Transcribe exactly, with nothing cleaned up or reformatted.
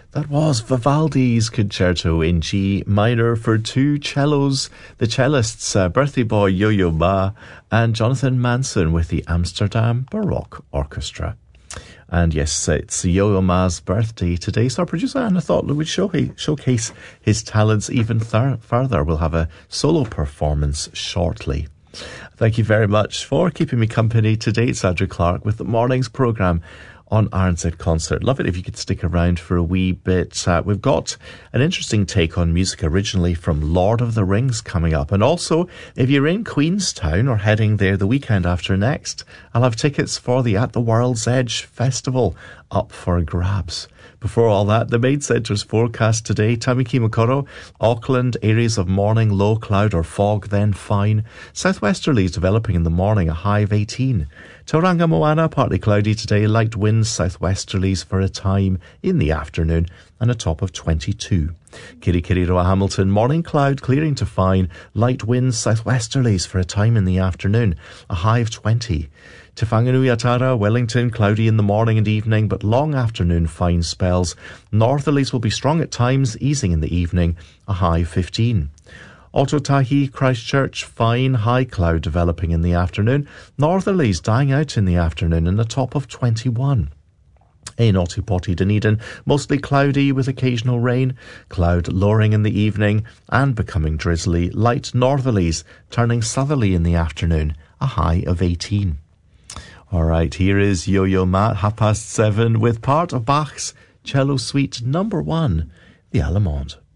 That was Vivaldi's Concerto in G minor for two cellos, the cellists uh, birthday boy Yo-Yo Ma and Jonathan Manson with the Amsterdam Baroque Orchestra. And yes, it's Yo-Yo Ma's birthday today, so our producer Anna thought we would show, showcase his talents even thir- further. We'll have a solo performance shortly. Thank you very much for keeping me company today. It's Andrew Clark with the morning's programme on R N Z Concert. Love it if you could stick around for a wee bit. Uh, we've got an interesting take on music originally from Lord of the Rings coming up. And also, if you're in Queenstown or heading there the weekend after next, I'll have tickets for the At the World's Edge Festival up for grabs. Before all that, the Maid Centre's forecast today: Tamaki Makaurau, Auckland, areas of morning, low cloud or fog, then fine. Southwesterlies developing in the morning, a high of eighteen. Tauranga Moana, partly cloudy today, light winds, southwesterlies for a time in the afternoon, and a top of twenty-two. Kirikiriroa Hamilton, morning cloud, clearing to fine, light winds, southwesterlies for a time in the afternoon, a high of twenty. Te Whanganui-a-Tara, Wellington, cloudy in the morning and evening, but long afternoon fine spells. Northerlies will be strong at times, easing in the evening, a high of fifteen. Otautahi, Christchurch, fine, high cloud developing in the afternoon. Northerlies dying out in the afternoon and a top of twenty-one. In Otipoti, Dunedin, mostly cloudy with occasional rain. Cloud lowering in the evening and becoming drizzly. Light northerlies turning southerly in the afternoon, a high of eighteen. All right, here is Yo-Yo Ma, half past seven, with part of Bach's Cello Suite number one, the Allemande.